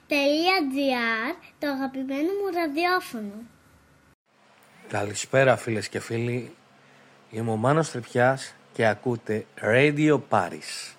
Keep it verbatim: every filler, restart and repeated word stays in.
το αγαπημένο μου ραδιόφωνο. Καλησπέρα φίλες και φίλοι, είμαι ο Μάνος Τρυπιάς και ακούτε Radio Paris.